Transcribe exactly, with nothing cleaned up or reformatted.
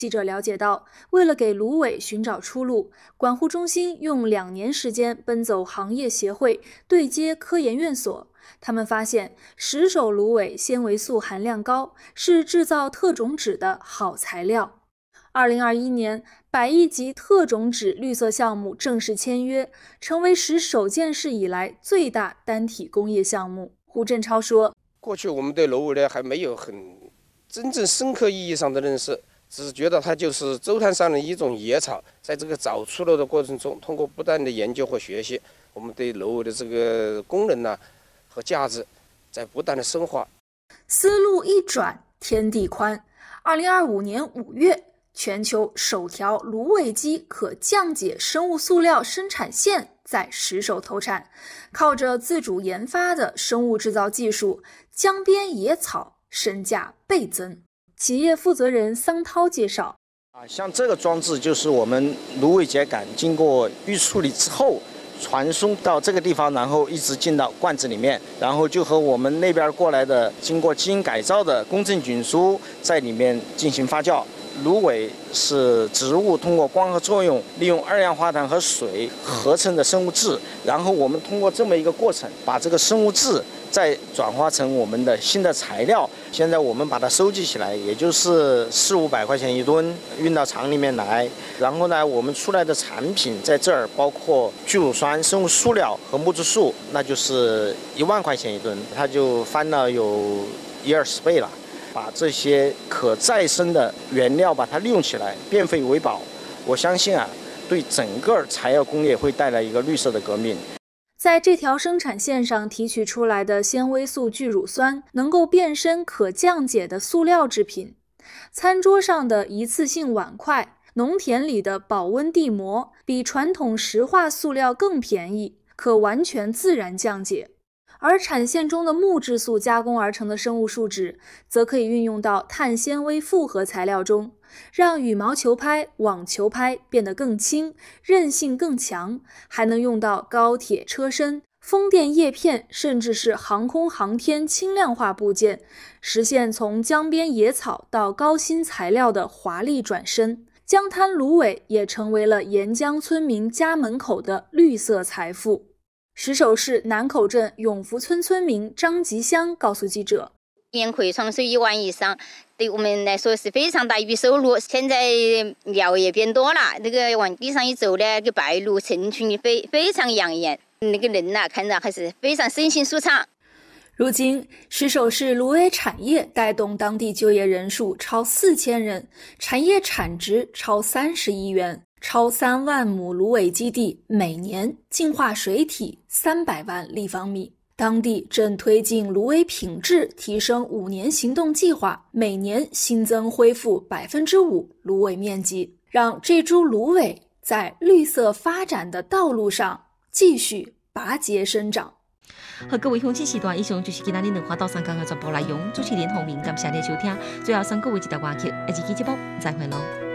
记者了解到，为了给芦苇寻找出路，管护中心用两年时间奔走行业协会，对接科研院所。他们发现，石首芦苇纤维素含量高，是制造特种纸的好材料。二零二一年，百亿级特种纸绿色项目正式签约，成为石首建市以来最大单体工业项目。胡振超说：“ 过去我们对芦苇呢还没有很真正深刻意义上的认识。”只是觉得它就是周滩上的一种野草，在这个找出路的过程中，通过不断的研究和学习，我们对芦苇的这个功能呢、啊、和价值在不断的深化。 思路一转，天地宽。二零二五年五月，全球首条芦苇基可降解生物塑料生产线在石首投产，靠着自主研发的生物制造技术，江边野草身价倍增。企业负责人桑涛介绍， 啊，像这个装置就是我们芦苇秸秆经过预处理之后传送到这个地方，然后一直进到罐子里面，然后就和我们那边过来的经过基因改造的公正菌株在里面进行发酵。芦苇是植物通过光合作用，利用二氧化碳和水合成的生物质，然后我们通过这么一个过程，把这个生物质再转化成我们的新的材料。现在我们把它收集起来，也就是四五百块钱一吨，运到厂里面来。然后呢，我们出来的产品在这儿包括聚乳酸、生物塑料和木质素，那就是一万块钱一吨，它就翻了有一二十倍了。把这些可再生的原料把它利用起来，变废为宝，我相信啊，对整个材料工业会带来一个绿色的革命。 在这条生产线上提取出来的纤维素聚乳酸能够变身可降解的塑料制品，餐桌上的一次性碗筷，农田里的保温地膜，比传统石化塑料更便宜，可完全自然降解。而产线中的木质素加工而成的生物树脂，则可以运用到碳纤维复合材料中，让羽毛球拍、网球拍变得更轻，韧性更强，还能用到高铁车身、风电叶片，甚至是航空航天轻量化部件，实现从江边野草到高新材料的华丽转身。江滩芦苇也成为了沿江村民家门口的绿色财富。石首市南口镇永福村村民张吉香告诉记者， 一年可以创收一万以上，对我们来说是非常大一笔收入。现在鸟也变多了，那个往地上一走呢，那个白鹭成群，非非常养眼，那个人呐、啊，看着还是非常身心舒畅。 如今，石首市芦苇产业带动当地就业人数超四千人，产业产值超三十亿元。超三万亩芦苇基地每年净化水体三百万立方米。当地正推进芦苇品质提升五年行动计划，每年新增恢复百分之五芦苇面积，让这株芦苇在绿色发展的道路上继续拔节生长。 好，各位乡亲时段，以上就是今天的两花到三讲的全部内容。主持人洪明，感谢你的收听。最后送各位一条歌曲，下期节目再会喽。